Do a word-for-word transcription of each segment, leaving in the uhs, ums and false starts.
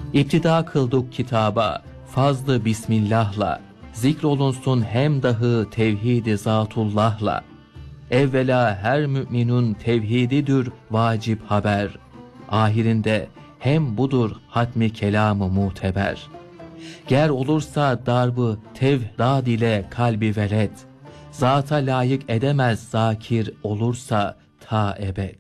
İptida kıldık kitaba, fazlı bismillahla, zikrolunsun hem dahi tevhid-i Zatullah'la. Evvela her müminun tevhididir vacip haber, ahirinde hem budur hatmi kelamı muteber. Ger olursa darbı tevdad ile kalbi veled, zata layık edemez zakir olursa ta ebed.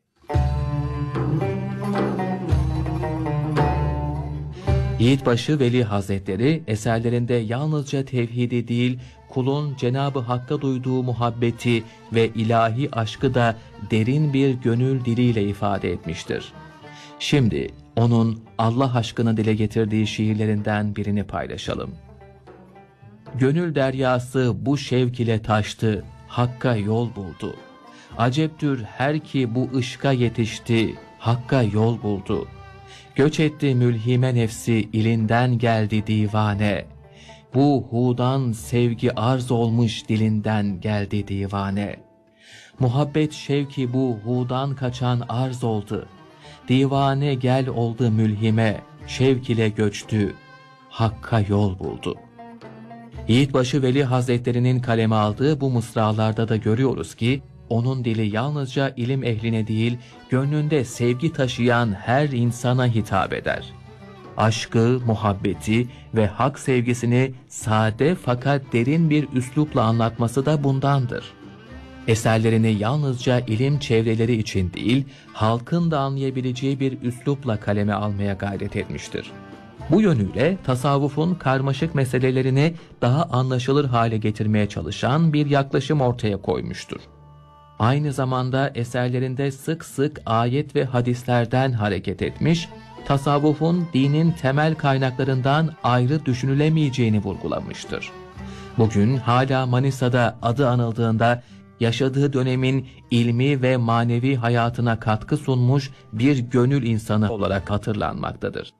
Yiğitbaşı Veli Hazretleri eserlerinde yalnızca tevhidi değil, kulun Cenab-ı Hakk'a duyduğu muhabbeti ve ilahi aşkı da derin bir gönül diliyle ifade etmiştir. Şimdi onun Allah aşkını dile getirdiği şiirlerinden birini paylaşalım. Gönül deryası bu şevk ile taştı, Hakk'a yol buldu. Aceptür her ki bu ışka yetişti, Hakk'a yol buldu. Göç etti mülhime nefsi, ilinden geldi divane. Bu hudan sevgi arz olmuş, dilinden geldi divane. Muhabbet şevki bu hudan kaçan arz oldu. Divane gel oldu mülhime, şevk ile göçtü, Hakk'a yol buldu. Yiğitbaşı Veli Hazretleri'nin kaleme aldığı bu mısralarda da görüyoruz ki, onun dili yalnızca ilim ehline değil, gönlünde sevgi taşıyan her insana hitap eder. Aşkı, muhabbeti ve hak sevgisini sade fakat derin bir üslupla anlatması da bundandır. Eserlerini yalnızca ilim çevreleri için değil, halkın da anlayabileceği bir üslupla kaleme almaya gayret etmiştir. Bu yönüyle tasavvufun karmaşık meselelerini daha anlaşılır hale getirmeye çalışan bir yaklaşım ortaya koymuştur. Aynı zamanda eserlerinde sık sık ayet ve hadislerden hareket etmiş, tasavvufun dinin temel kaynaklarından ayrı düşünülemeyeceğini vurgulamıştır. Bugün hala Manisa'da adı anıldığında yaşadığı dönemin ilmi ve manevi hayatına katkı sunmuş bir gönül insanı olarak hatırlanmaktadır.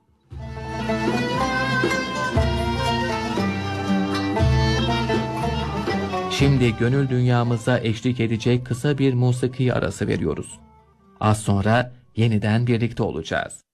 Şimdi gönül dünyamıza eşlik edecek kısa bir musiki arası veriyoruz. Az sonra yeniden birlikte olacağız.